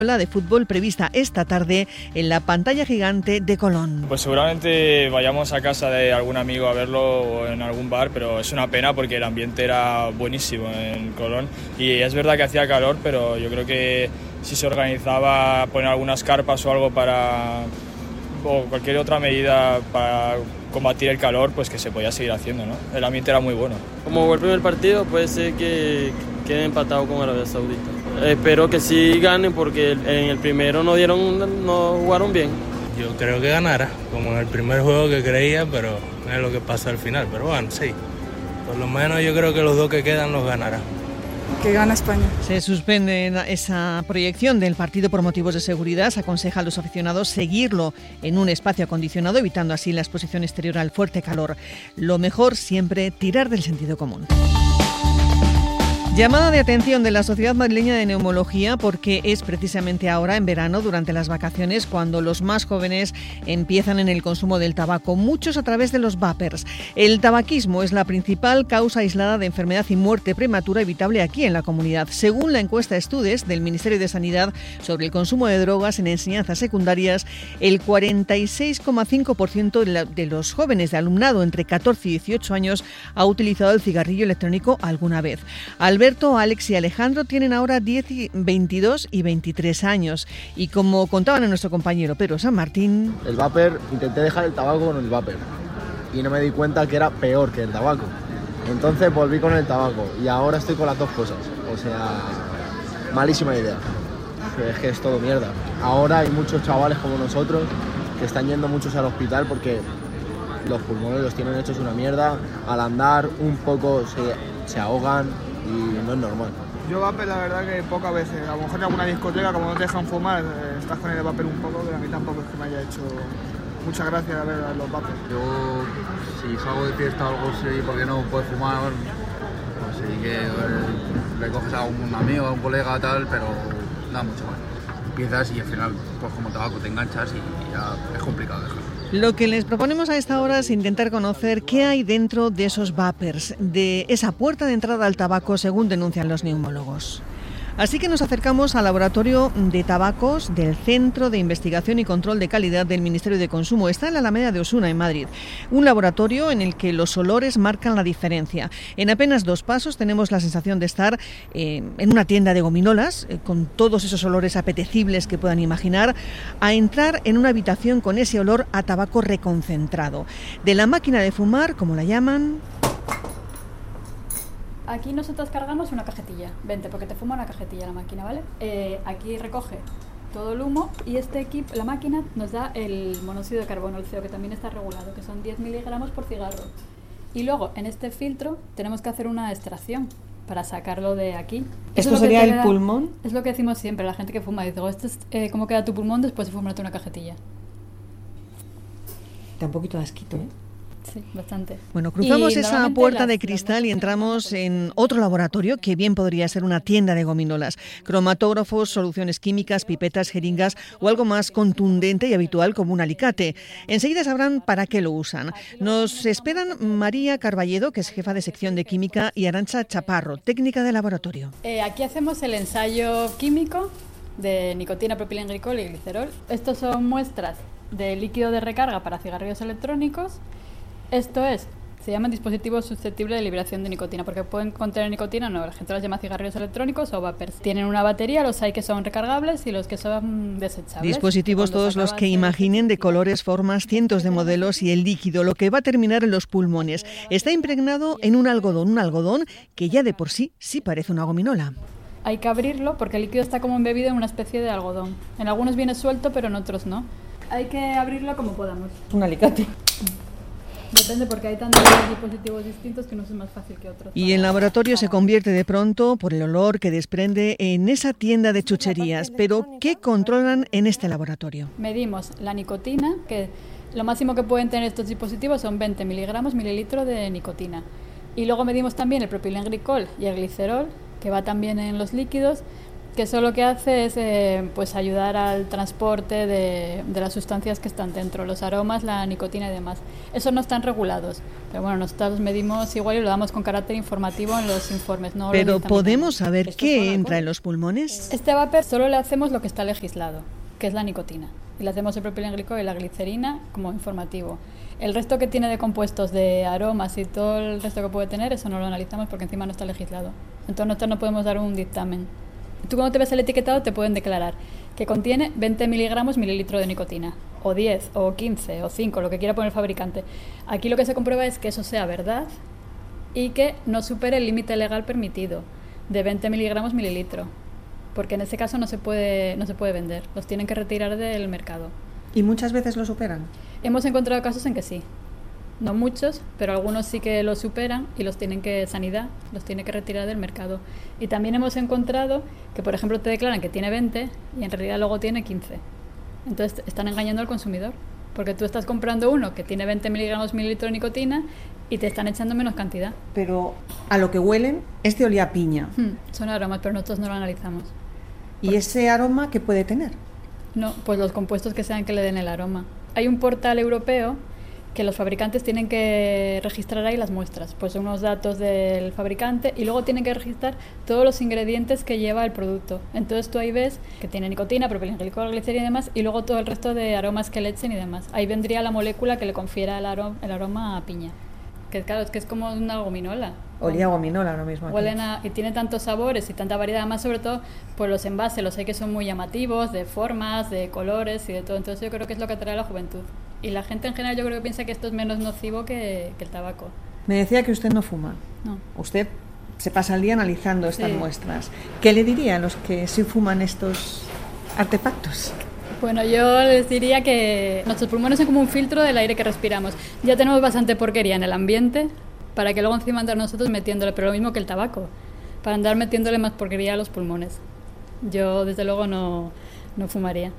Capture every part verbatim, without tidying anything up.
La de fútbol prevista esta tarde en la pantalla gigante de Colón. Pues seguramente vayamos a casa de algún amigo a verlo o en algún bar, pero es una pena porque el ambiente era buenísimo en Colón y es verdad que hacía calor, pero yo creo que si se organizaba poner algunas carpas o algo para o cualquier otra medida para combatir el calor, pues que se podía seguir haciendo, ¿no? El ambiente era muy bueno. Como el primer partido puede ser que quede empatado con Arabia Saudita. Espero que sí ganen porque en el primero no dieron, no jugaron bien. Yo creo que ganará, como en el primer juego que creía, pero es lo que pasa al final. Pero bueno, sí, por lo menos yo creo que los dos que quedan los ganará. Que gana España. Se suspende esa proyección del partido por motivos de seguridad. Se aconseja a los aficionados seguirlo en un espacio acondicionado, evitando así la exposición exterior al fuerte calor. Lo mejor siempre tirar del sentido común. Llamada de atención de la Sociedad Madrileña de Neumología porque es precisamente ahora, en verano, durante las vacaciones, cuando los más jóvenes empiezan en el consumo del tabaco, muchos a través de los vapers. El tabaquismo es la principal causa aislada de enfermedad y muerte prematura evitable aquí en la comunidad. Según la encuesta Estudes del Ministerio de Sanidad sobre el consumo de drogas en enseñanzas secundarias, el cuarenta y seis coma cinco por ciento de los jóvenes de alumnado entre catorce y dieciocho años ha utilizado el cigarrillo electrónico alguna vez. Alberto, Alex y Alejandro tienen ahora diez, veintidós y veintitrés años y como contaban a nuestro compañero Pedro San Martín... El vapor, intenté dejar el tabaco con el vapor y no me di cuenta que era peor que el tabaco. Entonces volví con el tabaco y ahora estoy con las dos cosas. O sea, malísima idea. Es que es todo mierda. Ahora hay muchos chavales como nosotros que están yendo muchos al hospital porque los pulmones los tienen hechos una mierda. Al andar un poco se, se ahogan y no es normal. Yo vapor la verdad que pocas veces, a lo mejor en alguna discoteca como no te dejan fumar, eh, estás con el vapor un poco, pero a mí tampoco es que me haya hecho mucha gracia ver a los vapors. Yo si salgo de fiesta o algo así porque no puedes fumar, pues sí que eh, le coges a un amigo, a un colega tal, pero da mucho mal. Empiezas y al final pues como tabaco te enganchas y ya es complicado dejarlo. Lo que les proponemos a esta hora es intentar conocer qué hay dentro de esos vapers, de esa puerta de entrada al tabaco, según denuncian los neumólogos. Así que nos acercamos al laboratorio de tabacos del Centro de Investigación y Control de Calidad del Ministerio de Consumo. Está en la Alameda de Osuna, en Madrid. Un laboratorio en el que los olores marcan la diferencia. En apenas dos pasos tenemos la sensación de estar eh, en una tienda de gominolas, eh, con todos esos olores apetecibles que puedan imaginar, a entrar en una habitación con ese olor a tabaco reconcentrado. De la máquina de fumar, como la llaman... Aquí nosotros cargamos una cajetilla, vente, porque te fuma una cajetilla la máquina, ¿vale? Eh, aquí recoge todo el humo y este equipo, la máquina, nos da el monóxido de carbono, el C O, que también está regulado, que son diez miligramos por cigarro. Y luego, en este filtro, tenemos que hacer una extracción para sacarlo de aquí. ¿Esto sería el pulmón? Es lo que decimos siempre, la gente que fuma, dice, esto es eh, cómo queda tu pulmón después de fumarte una cajetilla. Da un poquito de asquito, ¿eh? Sí, bastante. Bueno, cruzamos esa puerta de cristal y entramos en otro laboratorio que bien podría ser una tienda de gominolas. Cromatógrafos, soluciones químicas, pipetas, jeringas o algo más contundente y habitual como un alicate. Enseguida sabrán para qué lo usan. Nos esperan María Carballedo, que es jefa de sección de química, y Arantxa Chaparro, técnica de laboratorio. Eh, aquí hacemos el ensayo químico de nicotina, propilenglicol y glicerol. Estos son muestras de líquido de recarga para cigarrillos electrónicos. Esto es, se llaman dispositivos susceptibles de liberación de nicotina, porque pueden contener nicotina, no, la gente los llama cigarrillos electrónicos o vapers. Tienen una batería, los hay que son recargables y los que son desechables. Dispositivos todos los que imaginen, de colores, formas, cientos de modelos, y el líquido, lo que va a terminar en los pulmones, está impregnado en un algodón, un algodón que ya de por sí sí parece una gominola. Hay que abrirlo porque el líquido está como embebido en una especie de algodón. En algunos viene suelto, pero en otros no. Hay que abrirlo como podamos. Un alicate. Depende, porque hay tantos dispositivos distintos que no es más fácil que otros. Y el laboratorio se convierte de pronto, por el olor que desprende, en esa tienda de chucherías. Pero, ¿qué controlan en este laboratorio? Medimos la nicotina, que lo máximo que pueden tener estos dispositivos son veinte miligramos mililitro de nicotina. Y luego medimos también el propilenglicol y el glicerol, que va también en los líquidos, que eso lo que hace es eh, pues ayudar al transporte de, de las sustancias que están dentro, los aromas, la nicotina y demás. Esos no están regulados, pero bueno, nosotros los medimos igual y lo damos con carácter informativo en los informes. No pero ¿podemos saber qué entra en los pulmones? Este vapor solo le hacemos lo que está legislado, que es la nicotina, y le hacemos el propilenglicol y la glicerina como informativo. El resto que tiene de compuestos, de aromas y todo el resto que puede tener, eso no lo analizamos porque encima no está legislado. Entonces nosotros no podemos dar un dictamen. Tú cuando te ves el etiquetado te pueden declarar que contiene veinte miligramos mililitro de nicotina, o diez, o quince, o cinco, lo que quiera poner el fabricante. Aquí lo que se comprueba es que eso sea verdad y que no supere el límite legal permitido de veinte miligramos mililitro, porque en ese caso no se puede, no se puede vender, los tienen que retirar del mercado. ¿Y muchas veces lo superan? Hemos encontrado casos en que sí. No muchos, pero algunos sí que los superan y los tienen que, sanidad, los tiene que retirar del mercado. Y también hemos encontrado que, por ejemplo, te declaran que tiene veinte y en realidad luego tiene quince. Entonces están engañando al consumidor, porque tú estás comprando uno que tiene veinte miligramos mililitro de nicotina y te están echando menos cantidad. Pero a lo que huelen, este olía a piña. Hmm, son aromas, pero nosotros no lo analizamos. ¿Y Por... ese aroma qué puede tener? No, pues los compuestos que sean que le den el aroma. Hay un portal europeo que los fabricantes tienen que registrar ahí las muestras, pues unos datos del fabricante y luego tienen que registrar todos los ingredientes que lleva el producto. Entonces tú ahí ves que tiene nicotina, propilenglicol, glicerina y demás, y luego todo el resto de aromas que le echen y demás. Ahí vendría la molécula que le confiera el aroma, el aroma a piña. Que claro, es que es como una gominola. Olía a gominola ahora mismo. Huelen a, y tiene tantos sabores y tanta variedad, más sobre todo pues los envases, los hay que son muy llamativos, de formas, de colores y de todo. Entonces yo creo que es lo que atrae a la juventud. Y la gente en general yo creo que piensa que esto es menos nocivo que, que el tabaco. Me decía que usted no fuma. No. Usted se pasa el día analizando estas sí. muestras. ¿Qué le diría a los que sí fuman estos artefactos? Bueno, yo les diría que nuestros pulmones son como un filtro del aire que respiramos. Ya tenemos bastante porquería en el ambiente para que luego encima andar nosotros metiéndole, pero lo mismo que el tabaco, para andar metiéndole más porquería a los pulmones. Yo desde luego no, no fumaría.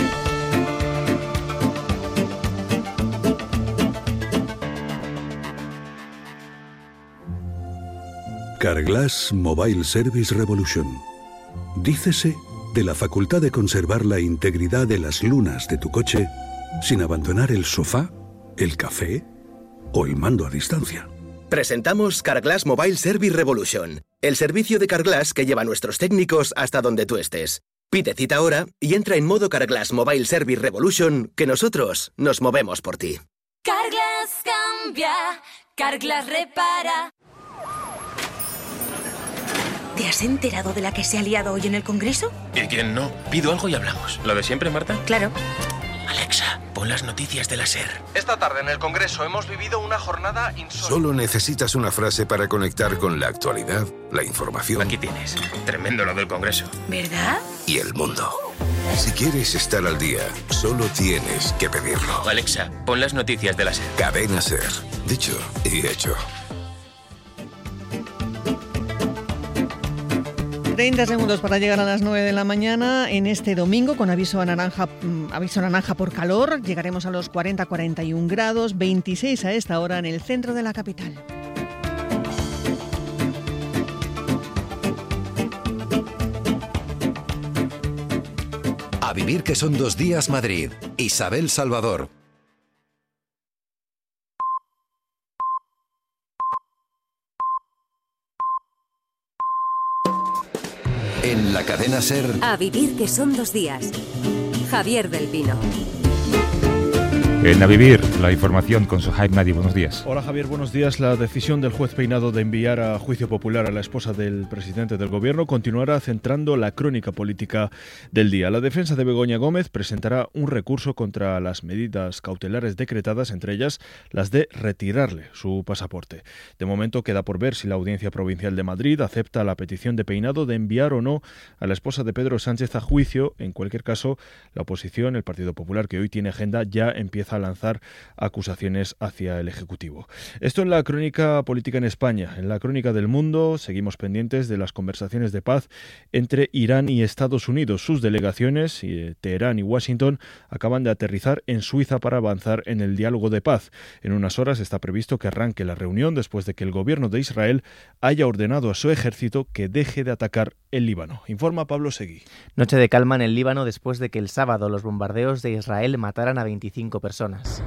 Carglass Mobile Service Revolution. Dícese de la facultad de conservar la integridad de las lunas de tu coche sin abandonar el sofá, el café o el mando a distancia. Presentamos Carglass Mobile Service Revolution, el servicio de Carglass que lleva a nuestros técnicos hasta donde tú estés. Pide cita ahora y entra en modo Carglass Mobile Service Revolution, que nosotros nos movemos por ti. Carglass cambia, Carglass repara. ¿Te has enterado de la que se ha liado hoy en el Congreso? ¿Y quién no? Pido algo y hablamos. ¿Lo de siempre, Marta? Claro. Alexa, pon las noticias de la SER. Esta tarde en el Congreso hemos vivido una jornada insólita. Solo necesitas una frase para conectar con la actualidad, la información. Aquí tienes. Tremendo lo del Congreso. ¿Verdad? Y el mundo. Si quieres estar al día, solo tienes que pedirlo. Alexa, pon las noticias de la SER. Cadena SER. Dicho y hecho. treinta segundos para llegar a las nueve de la mañana en este domingo con aviso naranja, aviso naranja por calor. Llegaremos a los cuarenta a cuarenta y un grados, veintiséis a esta hora en el centro de la capital. A vivir que son dos días Madrid. Isabel Salvador. En la cadena SER. A vivir que son dos días. Javier del Pino. En A Vivir, la información con Sohaib Nadi. Buenos días. Hola Javier, buenos días. La decisión del juez Peinado de enviar a juicio popular a la esposa del presidente del gobierno continuará centrando la crónica política del día. La defensa de Begoña Gómez presentará un recurso contra las medidas cautelares decretadas, entre ellas las de retirarle su pasaporte. De momento queda por ver si la Audiencia Provincial de Madrid acepta la petición de Peinado de enviar o no a la esposa de Pedro Sánchez a juicio. En cualquier caso, la oposición, el Partido Popular, que hoy tiene agenda, ya empieza a a lanzar acusaciones hacia el Ejecutivo. Esto en la crónica política en España. En la crónica del mundo seguimos pendientes de las conversaciones de paz entre Irán y Estados Unidos. Sus delegaciones, Teherán y Washington, acaban de aterrizar en Suiza para avanzar en el diálogo de paz. En unas horas está previsto que arranque la reunión después de que el gobierno de Israel haya ordenado a su ejército que deje de atacar el Líbano. Informa Pablo Seguí. Noche de calma en el Líbano después de que el sábado los bombardeos de Israel mataran a veinticinco personas.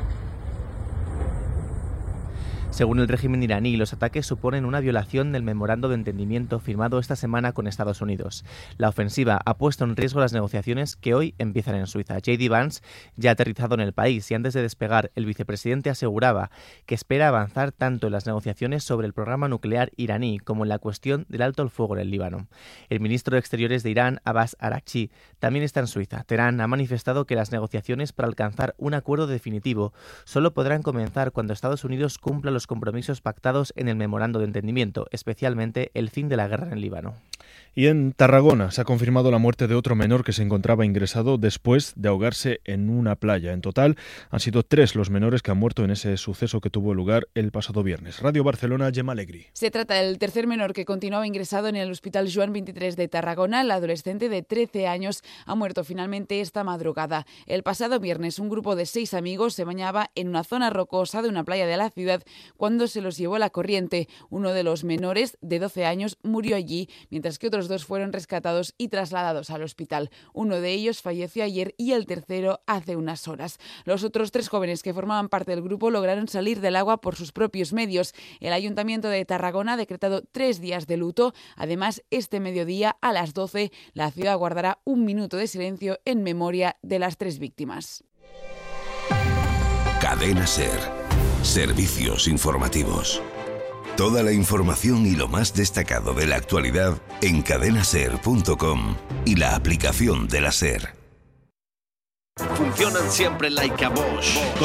Según el régimen iraní, los ataques suponen una violación del memorando de entendimiento firmado esta semana con Estados Unidos. La ofensiva ha puesto en riesgo las negociaciones que hoy empiezan en Suiza. J D Vance ya ha aterrizado en el país y antes de despegar, el vicepresidente aseguraba que espera avanzar tanto en las negociaciones sobre el programa nuclear iraní como en la cuestión del alto el fuego en el Líbano. El ministro de Exteriores de Irán, Abbas Araghchi, también está en Suiza. Teherán ha manifestado que las negociaciones para alcanzar un acuerdo definitivo solo podrán comenzar cuando Estados Unidos cumpla los compromisos pactados en el memorando de entendimiento, especialmente el fin de la guerra en el Líbano. Y en Tarragona se ha confirmado la muerte de otro menor que se encontraba ingresado después de ahogarse en una playa. En total han sido tres los menores que han muerto en ese suceso que tuvo lugar el pasado viernes. Radio Barcelona, Gemma Alegri. Se trata del tercer menor que continuaba ingresado en el Hospital Joan veintitrés de Tarragona. El adolescente de trece años ha muerto finalmente esta madrugada. El pasado viernes un grupo de seis amigos se bañaba en una zona rocosa de una playa de la ciudad cuando se los llevó la corriente. Uno de los menores, de doce años, murió allí, mientras que otros dos fueron rescatados y trasladados al hospital. Uno de ellos falleció ayer y el tercero hace unas horas. Los otros tres jóvenes que formaban parte del grupo lograron salir del agua por sus propios medios. El Ayuntamiento de Tarragona ha decretado tres días de luto. Además, este mediodía a las doce, la ciudad guardará un minuto de silencio en memoria de las tres víctimas. Cadena SER. Servicios informativos. Toda la información y lo más destacado de la actualidad en cadena ser punto com y la aplicación de la SER. Funcionan siempre like a Bosch.